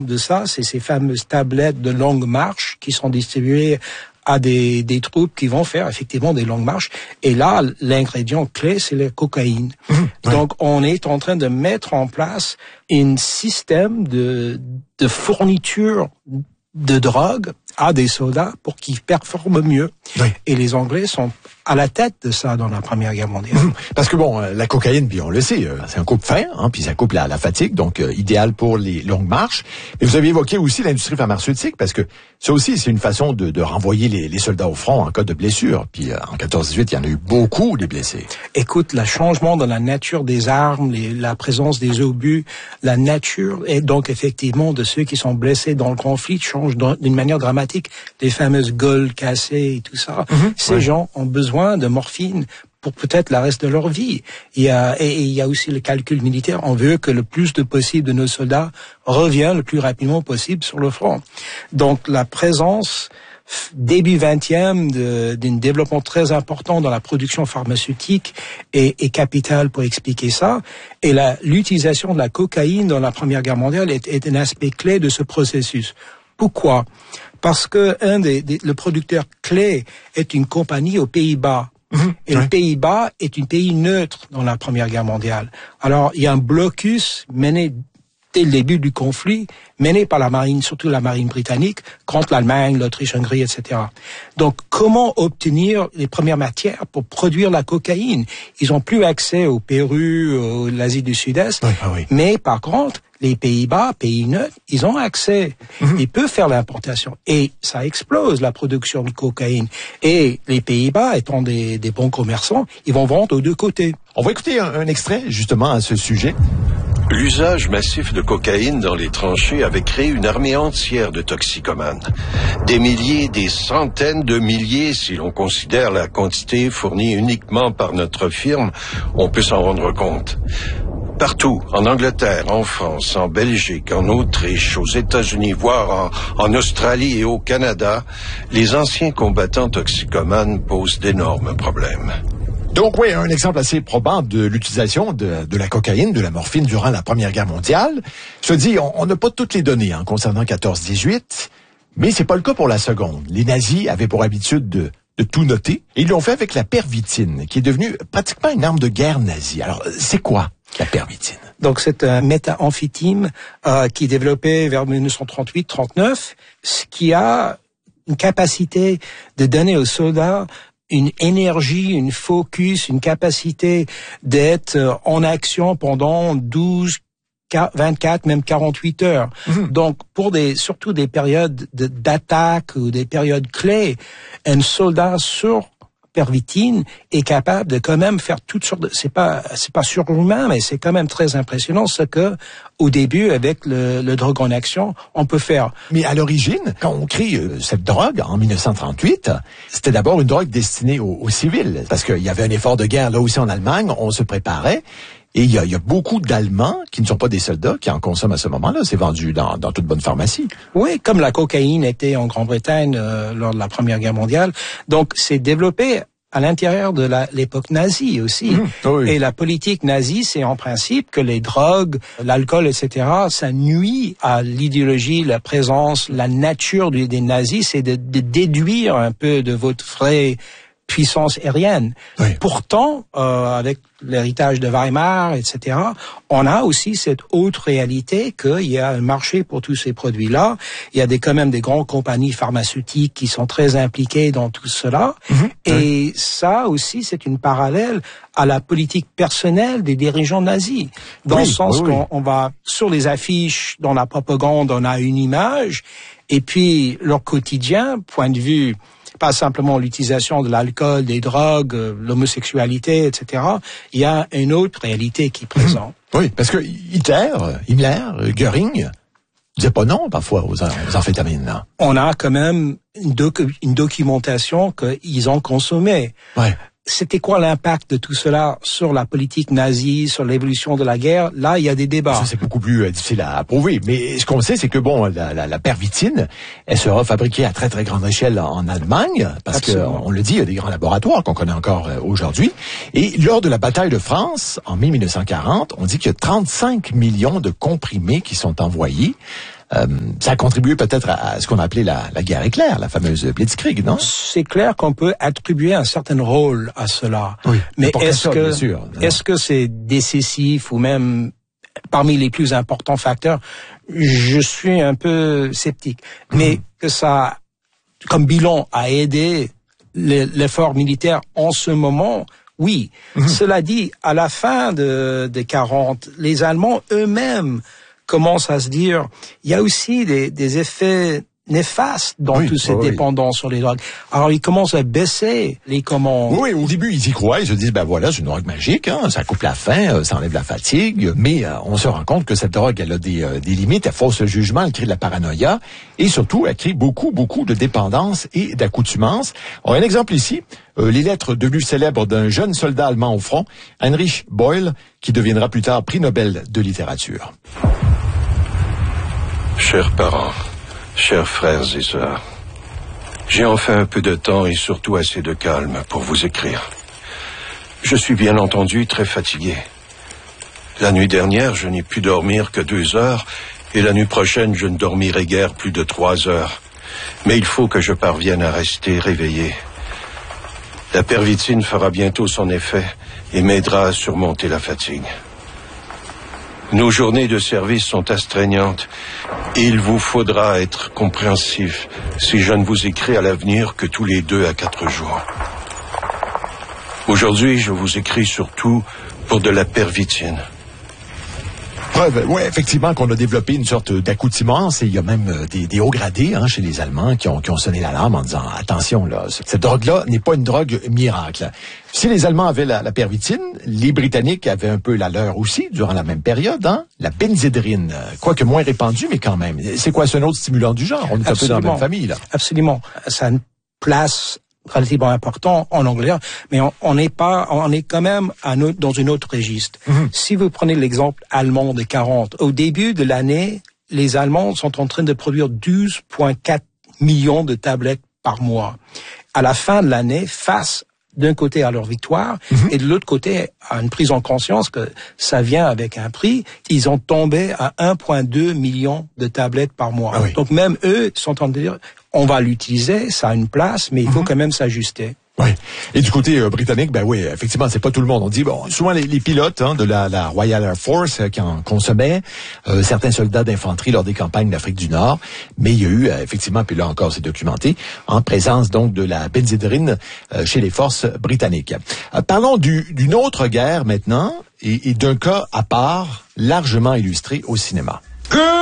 de ça, c'est ces fameuses tablettes de longue marche qui sont distribuées à des troupes qui vont faire effectivement des longues marches. Et là, l'ingrédient clé, c'est la cocaïne. Donc, on est en train de mettre en place un système de fourniture de drogue à des soldats pour qu'ils performent mieux. Oui. Et les Anglais sont à la tête de ça dans la Première Guerre mondiale. Parce que bon, la cocaïne, puis on le sait, c'est un coupe-faim, puis ça coupe la fatigue, donc idéal pour les longues marches. Mais vous avez évoqué aussi l'industrie pharmaceutique, parce que ça aussi, c'est une façon de renvoyer les soldats au front en cas de blessure. Puis en 14-18, il y en a eu beaucoup des blessés. Écoute, le changement dans la nature des armes, la présence des obus, la nature, et donc effectivement de ceux qui sont blessés dans le conflit change d'une manière dramatique. Les fameuses gueules cassées et tout ça. Ces gens ont besoin de morphine pour peut-être le reste de leur vie. Il y a aussi le calcul militaire. On veut que le plus de possible de nos soldats reviennent le plus rapidement possible sur le front. Donc la présence début 20e d'un développement très important dans la production pharmaceutique est capitale pour expliquer ça. Et l'utilisation de la cocaïne dans la Première Guerre mondiale est un aspect clé de ce processus. Pourquoi? Parce que le producteur clé est une compagnie aux Pays-Bas. Et les Pays-Bas est un pays neutre dans la Première Guerre mondiale. Alors, il y a un blocus mené dès le début du conflit, mené par la marine, surtout la marine britannique, contre l'Allemagne, l'Autriche, Hongrie, etc. Donc, comment obtenir les premières matières pour produire la cocaïne? Ils ont plus accès au Pérou, l'Asie du Sud-Est. Mais par contre, les Pays-Bas, pays neutres, ils ont accès. Ils peuvent faire l'importation. Et ça explose la production de cocaïne. Et les Pays-Bas, étant des bons commerçants, ils vont vendre aux deux côtés. On va écouter un extrait, justement, à ce sujet. L'usage massif de cocaïne dans les tranchées avait créé une armée entière de toxicomanes. Des milliers, des centaines de milliers, si l'on considère la quantité fournie uniquement par notre firme, on peut s'en rendre compte. Partout, en Angleterre, en France, en Belgique, en Autriche, aux États-Unis, voire en Australie et au Canada, les anciens combattants toxicomanes posent d'énormes problèmes. Donc oui, un exemple assez probant de l'utilisation de la cocaïne, de la morphine durant la Première Guerre mondiale. Je dis, on n'a pas toutes les données concernant 14-18, mais c'est pas le cas pour la seconde. Les nazis avaient pour habitude de tout noter, et ils l'ont fait avec la pervitine, qui est devenue pratiquement une arme de guerre nazie. Alors, c'est quoi la pervitine? Donc c'est un méthamphétamine qui est développé vers 1938-39, ce qui a une capacité de donner aux soldats une énergie, une focus, une capacité d'être en action pendant 12, 24, même 48 heures. Donc, surtout des périodes d'attaque ou des périodes clés, un soldat sur pervitine est capable de quand même faire toutes sortes de... C'est pas surhumain, mais c'est quand même très impressionnant ce que, au début, avec le drogue en action, on peut faire. Mais à l'origine, quand on crée cette drogue, en 1938, c'était d'abord une drogue destinée aux civils. Parce qu'il y avait un effort de guerre, là aussi en Allemagne, on se préparait. Et il y a beaucoup d'Allemands qui ne sont pas des soldats qui en consomment à ce moment-là. C'est vendu dans toute bonne pharmacie. Oui, comme la cocaïne était en Grande-Bretagne lors de la Première Guerre mondiale. Donc, c'est développé à l'intérieur de l'époque nazie aussi. Et la politique nazie, c'est en principe que les drogues, l'alcool, etc., ça nuit à l'idéologie, la présence, la nature des nazis, c'est de déduire un peu de votre vraie puissance aérienne. Pourtant, avec l'héritage de Weimar, etc., on a aussi cette autre réalité qu'il y a un marché pour tous ces produits-là. Il y a quand même des grandes compagnies pharmaceutiques qui sont très impliquées dans tout cela. Et ça aussi, c'est une parallèle à la politique personnelle des dirigeants nazis. Dans le sens qu'on va, sur les affiches, dans la propagande, on a une image, et puis leur quotidien, point de vue pas simplement l'utilisation de l'alcool, des drogues, l'homosexualité, etc. Il y a une autre réalité qui est présente. Oui, parce que Himmler, Göring, disaient pas non parfois aux amphétamines. Là. On a quand même une documentation qu'ils ont consommé. C'était quoi l'impact de tout cela sur la politique nazie, sur l'évolution de la guerre? Là, il y a des débats. Ça, c'est beaucoup plus difficile à prouver. Mais ce qu'on sait, c'est que la pervitine, elle sera fabriquée à très, très grande échelle en Allemagne, parce qu'on le dit, il y a des grands laboratoires qu'on connaît encore aujourd'hui. Et lors de la bataille de France, en mai 1940, on dit qu'il y a 35 millions de comprimés qui sont envoyés Ça a contribué peut-être à ce qu'on appelait la guerre éclair, la fameuse Blitzkrieg, non? C'est clair qu'on peut attribuer un certain rôle à cela. Oui, mais est-ce que c'est décisif ou même parmi les plus importants facteurs? Je suis un peu sceptique. Mais que ça, comme bilan, a aidé l'effort militaire en ce moment, oui. Cela dit, à la fin des 40, les Allemands eux-mêmes commencent à se dire, il y a aussi des effets néfastes dans toute cette dépendance sur les drogues. Alors, ils commencent à baisser les commandes. Oui, au début, ils y croient, ils se disent, ben voilà, c'est une drogue magique, hein, ça coupe la faim, ça enlève la fatigue, mais on se rend compte que cette drogue, elle a des limites, elle fausse le jugement, elle crée de la paranoïa, et surtout, elle crée beaucoup de dépendance et d'accoutumance. On a un exemple ici, les lettres devenues célèbres d'un jeune soldat allemand au front, Heinrich Böll, qui deviendra plus tard prix Nobel de littérature. Chers parents, chers frères et sœurs, j'ai enfin un peu de temps et surtout assez de calme pour vous écrire. Je suis bien entendu très fatigué. La nuit dernière, je n'ai pu dormir que 2 heures et la nuit prochaine, je ne dormirai guère plus de 3 heures. Mais il faut que je parvienne à rester réveillé. La pervitine fera bientôt son effet et m'aidera à surmonter la fatigue. Nos journées de service sont astreignantes et il vous faudra être compréhensif si je ne vous écris à l'avenir que tous les 2 à 4 jours. Aujourd'hui, je vous écris surtout pour de la pervitine. Preuve, oui, effectivement, qu'on a développé une sorte d'accoutumance et il y a même des hauts gradés chez les Allemands qui ont sonné l'alarme en disant attention, là, cette drogue-là n'est pas une drogue miracle. Si les Allemands avaient la pervitine, les Britanniques avaient un peu la leur aussi durant la même période, la benzédrine, quoique moins répandue, mais quand même. C'est quoi, c'est un autre stimulant du genre? On est un peu dans la même famille, là. Absolument. Ça a une place relativement important en Angleterre, mais on est quand même dans une autre registre. Si vous prenez l'exemple allemand des 40, au début de l'année, les Allemands sont en train de produire 12,4 millions de tablettes par mois. À la fin de l'année, face d'un côté à leur victoire et de l'autre côté à une prise en conscience que ça vient avec un prix, ils ont tombé à 1,2 million de tablettes par mois. Ah oui. Donc même eux sont en train de dire on va l'utiliser, ça a une place, mais il faut quand même s'ajuster. Oui. Et du côté britannique, ben oui, effectivement, c'est pas tout le monde. On dit, bon, souvent les pilotes de la Royal Air Force qui en consommaient, certains soldats d'infanterie lors des campagnes d'Afrique du Nord, mais il y a eu, effectivement, puis là encore c'est documenté, en présence donc de la benzédrine chez les forces britanniques. Parlons d'une autre guerre maintenant, et d'un cas à part, largement illustré au cinéma. Good